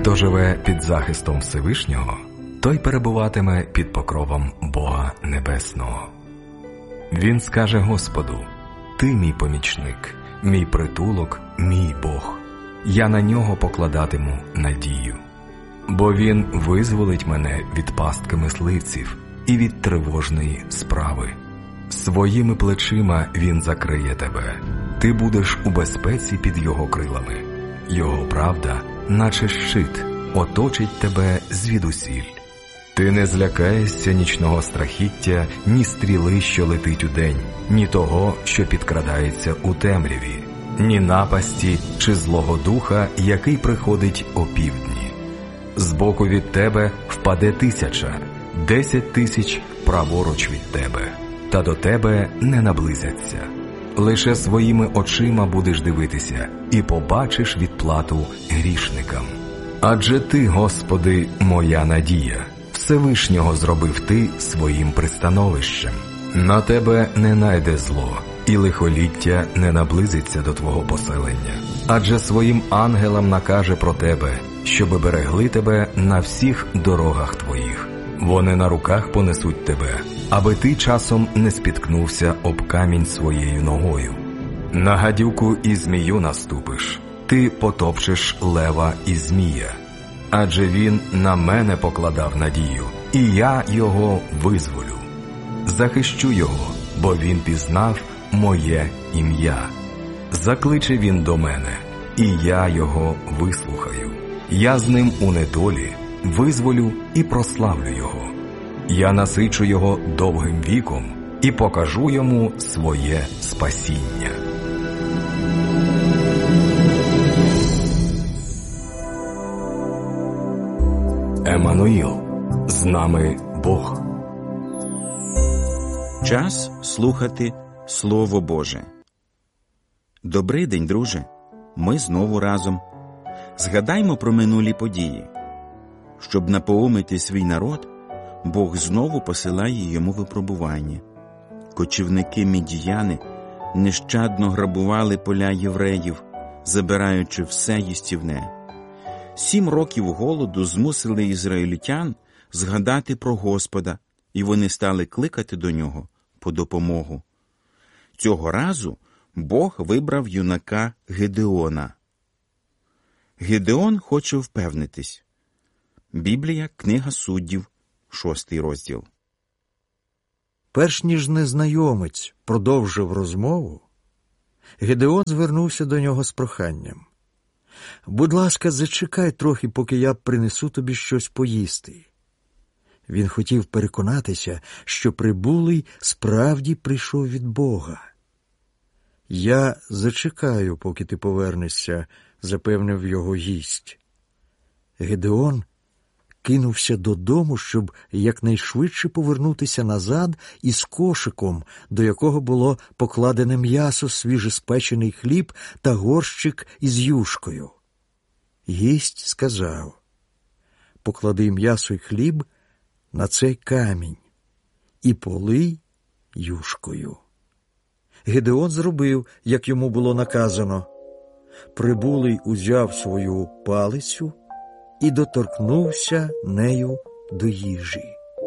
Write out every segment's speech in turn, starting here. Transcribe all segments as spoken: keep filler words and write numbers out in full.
Хто живе під захистом Всевишнього, той перебуватиме під покровом Бога Небесного. Він скаже Господу: «Ти мій помічник, мій притулок, мій Бог. Я на нього покладатиму надію. Бо він визволить мене від пастки мисливців і від тривожної справи. Своїми плечима він закриє тебе. Ти будеш у безпеці під його крилами. Його правда, наче щит, оточить тебе звідусіль. Ти не злякаєшся нічного страхіття, ні стріли, що летить удень, ні того, що підкрадається у темряві, ні напасті чи злого духа, який приходить опівдні. Збоку від тебе впаде тисяча, десять тисяч праворуч від тебе, та до тебе не наблизяться. Лише своїми очима будеш дивитися і побачиш відплату грішникам. Адже ти, Господи, моя надія, Всевишнього зробив ти своїм пристановищем. На тебе не найде зло, і лихоліття не наблизиться до твого поселення. Адже своїм ангелам накаже про тебе, щоби берегли тебе на всіх дорогах твоїх. Вони на руках понесуть тебе, аби ти часом не спіткнувся об камінь своєю ногою. На гадюку і змію наступиш, ти потопчеш лева і змія. Адже він на мене покладав надію, і я його визволю. Захищу його, бо він пізнав моє ім'я. Закличе він до мене, і я його вислухаю. Я з ним у недолі визволю і прославлю його. Я насичу його довгим віком і покажу йому своє спасіння. Еммануїл, з нами Бог. Час слухати Слово Боже. Добрий день, друже. Ми знову разом. Згадаймо про минулі події. Щоб напоумити свій народ, Бог знову посилає йому випробування. Кочівники-мідіяни нещадно грабували поля євреїв, забираючи все їстівне. Сім років голоду змусили ізраїльтян згадати про Господа, і вони стали кликати до нього по допомогу. Цього разу Бог вибрав юнака Гедеона. Гедеон хоче впевнитись. Біблія, книга Суддів, шостий розділ. Перш ніж незнайомець продовжив розмову, Гедеон звернувся до нього з проханням: «Будь ласка, зачекай трохи, поки я принесу тобі щось поїсти». Він хотів переконатися, що прибулий справді прийшов від Бога. «Я зачекаю, поки ти повернешся», – запевнив його гість. Гедеон кинувся додому, щоб якнайшвидше повернутися назад із кошиком, до якого було покладене м'ясо, свіжеспечений хліб та горщик із юшкою. Гість сказав: «Поклади м'ясо й хліб на цей камінь і полий юшкою». Гедеон зробив, як йому було наказано. Прибулий узяв свою палицю і доторкнувся нею до їжі.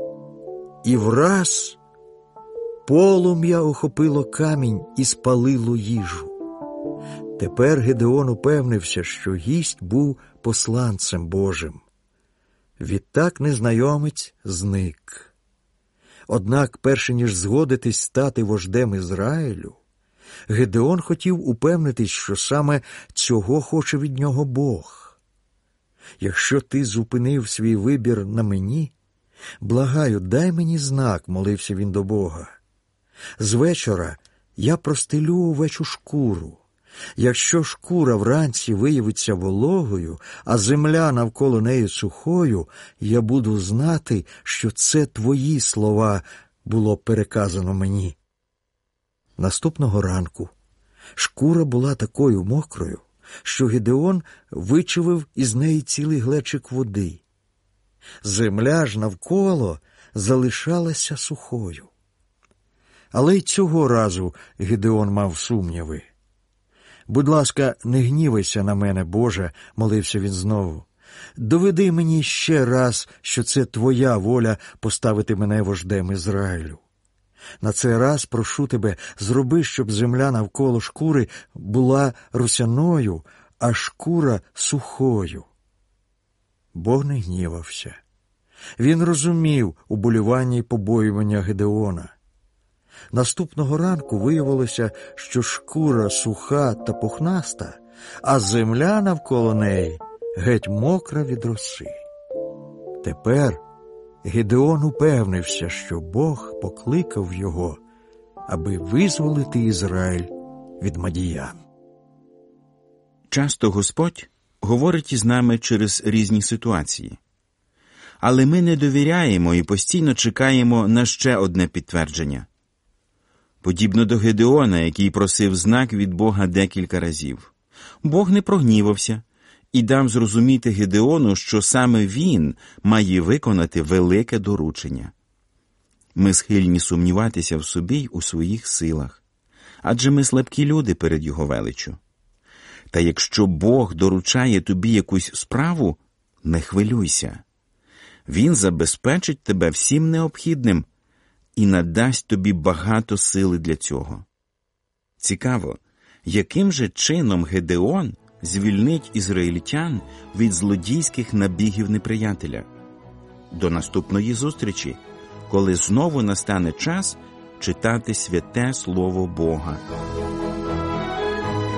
І враз полум'я охопило камінь і спалило їжу. Тепер Гедеон упевнився, що гість був посланцем Божим. Відтак незнайомець зник. Однак, перше ніж згодитись стати вождем Ізраїлю, Гедеон хотів упевнитись, що саме цього хоче від нього Бог. «Якщо ти зупинив свій вибір на мені, благаю, дай мені знак», – молився він до Бога. «З вечора я простелю овечу шкуру. Якщо шкура вранці виявиться вологою, а земля навколо неї сухою, я буду знати, що це твої слова було переказано мені». Наступного ранку шкура була такою мокрою, що Гедеон вичавив із неї цілий глечик води. Земля ж навколо залишалася сухою. Але й цього разу Гедеон мав сумніви. «Будь ласка, не гнівайся на мене, Боже», – молився він знову. доведи мені ще раз, що це твоя воля поставити мене вождем Ізраїлю. На цей раз прошу тебе, зроби, щоб земля навколо шкури була росяною, а шкура сухою». Бог не гнівався. Він розумів уболівання й побоювання Гедеона. Наступного ранку виявилося, що шкура суха та пухнаста, а земля навколо неї геть мокра від роси. Тепер Гедеон упевнився, що Бог покликав його, аби визволити Ізраїль від мадіян. Часто Господь говорить із нами через різні ситуації. Але ми не довіряємо і постійно чекаємо на ще одне підтвердження. Подібно до Гедеона, який просив знак від Бога декілька разів. Бог не прогнівався і дав зрозуміти Гедеону, що саме він має виконати велике доручення. Ми схильні сумніватися в собі й у своїх силах, адже ми слабкі люди перед Його величчю. Та якщо Бог доручає тобі якусь справу, не хвилюйся. Він забезпечить тебе всім необхідним і надасть тобі багато сили для цього. Цікаво, яким же чином Гедеон звільнить ізраїльтян від злодійських набігів неприятеля? До наступної зустрічі, коли знову настане час читати святе Слово Бога.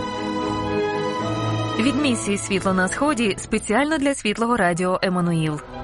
Від місії «Світло на Сході» спеціально для Світлого Радіо Еммануїл.